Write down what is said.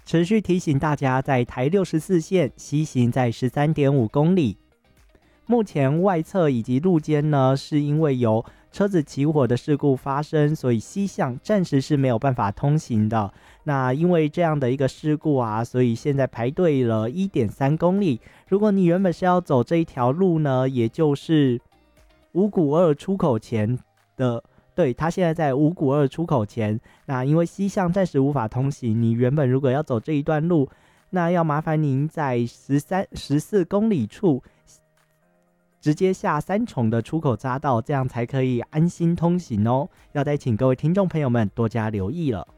持续提醒大家，在台64线西行在 13.5 公里。目前外侧以及路肩呢，是因为有车子起火的事故发生，所以西向暂时是没有办法通行的。那因为这样的一个事故啊，所以现在排队了 1.3 公里。如果你原本是要走这一条路呢，也就是五股二出口前的，对，它现在在五股二出口前。那因为西向暂时无法通行，你原本如果要走这一段路，那要麻烦您在14公里处直接下三重的出口匝道，这样才可以安心通行哦。要再请各位听众朋友们多加留意了。